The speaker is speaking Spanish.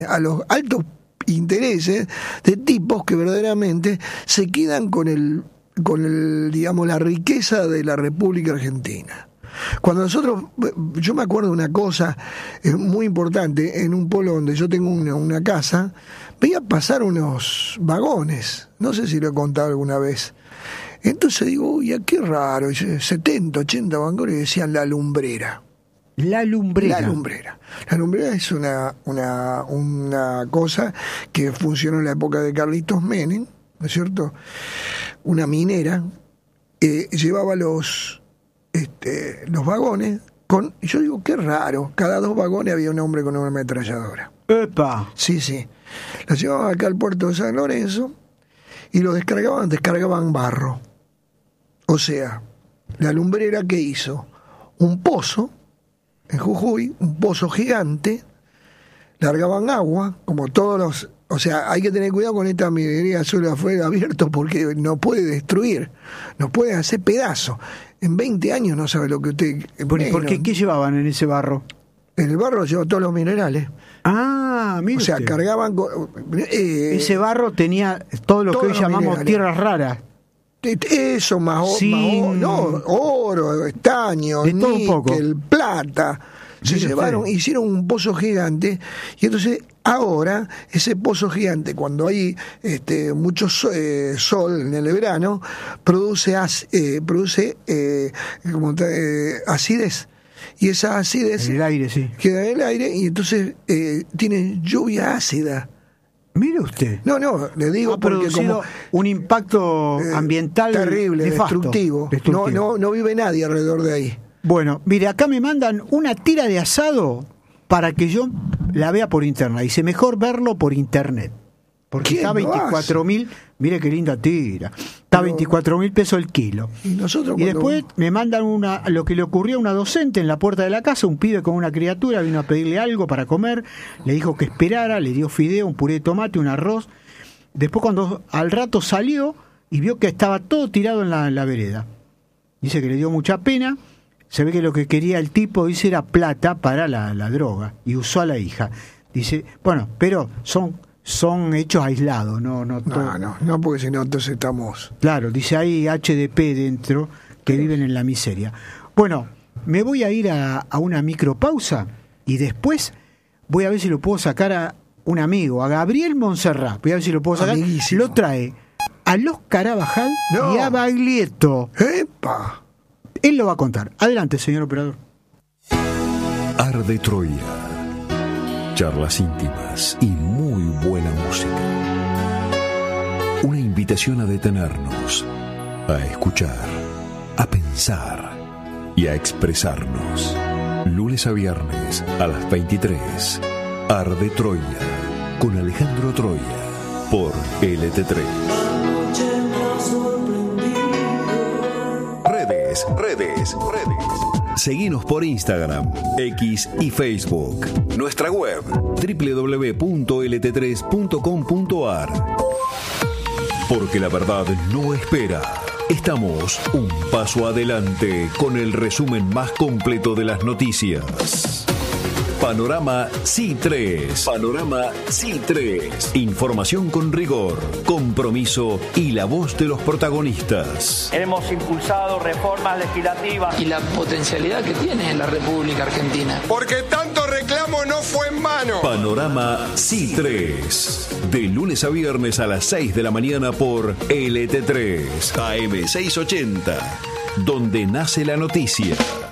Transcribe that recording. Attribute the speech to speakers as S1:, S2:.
S1: a los altos intereses de tipos que verdaderamente se quedan con el digamos, la riqueza de la República Argentina. Cuando yo me acuerdo de una cosa muy importante, en un pueblo donde yo tengo una casa, veía pasar unos vagones, no sé si lo he contado alguna vez. Entonces digo, uy, qué raro, 70, 80 vagones, decían La Lumbrera.
S2: La Lumbrera.
S1: La Lumbrera. La Lumbrera es una cosa que funcionó en la época de Carlitos Menem, ¿no es cierto? Una minera llevaba los vagones con, yo digo, qué raro, cada 2 vagones había un hombre con una ametralladora.
S2: ¡Epa!
S1: Sí. Los llevaban acá al puerto de San Lorenzo y lo descargaban barro. O sea, La Lumbrera, ¿qué hizo? Un pozo en Jujuy, un pozo gigante, largaban agua, como todos los... O sea, hay que tener cuidado con esta minería a suelo afuera abierto porque nos puede destruir, nos puede hacer pedazos. En 20 años no sabe lo que usted...
S2: ¿Por qué? ¿Qué llevaban en ese barro?
S1: En el barro llevaba todos los minerales.
S2: Ah, mire.
S1: O sea,
S2: usted.
S1: cargaban...
S2: ese barro tenía todo lo que hoy llamamos
S1: minerales.
S2: Tierras raras.
S1: Eso, oro, estaño,
S2: de todo un poco.
S1: níquel, plata. Se llevaron, hicieron un pozo gigante y entonces ahora ese pozo gigante, cuando hay mucho sol en el verano, produce acidez. Y esa acidez
S2: en el aire, sí.
S1: queda en el aire y entonces tiene lluvia ácida.
S2: Mire usted.
S1: No, le digo porque como
S2: un impacto ambiental
S1: terrible,
S2: nefasto,
S1: destructivo. No vive nadie alrededor de ahí.
S2: Bueno, mire, acá me mandan una tira de asado para que yo la vea por internet. Dice, mejor verlo por internet. Porque está 24.000, mire qué linda tira. Está 24.000 pesos el kilo.
S1: Y
S2: después me mandan lo que le ocurrió a una docente en la puerta de la casa, un pibe con una criatura, vino a pedirle algo para comer, le dijo que esperara, le dio fideo, un puré de tomate, un arroz. Después cuando al rato salió y vio que estaba todo tirado en la vereda. Dice que le dio mucha pena. Se ve que lo que quería el tipo, dice, era plata para la droga y usó a la hija. Dice, bueno, pero son hechos aislados, no,
S1: porque si no entonces estamos...
S2: Claro, dice, hay HDP dentro que viven en la miseria. Bueno, me voy a ir a una micropausa y después voy a ver si lo puedo sacar a un amigo, a Gabriel Montserrat. Voy a ver si lo puedo sacar.
S1: Amiguísimo.
S2: Lo trae a Los Carabajal y a Baglietto.
S1: ¡Epa!
S2: Él lo va a contar. Adelante, señor operador.
S3: Arde Troya. Charlas íntimas y muy buena música. Una invitación a detenernos, a escuchar, a pensar y a expresarnos. Lunes a viernes a las 23. Arde Troya con Alejandro Troya por LT3. Redes. Seguinos por Instagram, X y Facebook. Nuestra web www.lt3.com.ar. Porque la verdad no espera. Estamos un paso adelante con el resumen más completo de las noticias. Panorama C3. Panorama C3. Información con rigor, compromiso y la voz de los protagonistas.
S4: Hemos impulsado reformas legislativas.
S5: Y la potencialidad que tiene la República Argentina.
S6: Porque tanto reclamo no fue en vano.
S3: Panorama C3. De lunes a viernes a las 6 de la mañana por LT3 AM 680. Donde nace la noticia.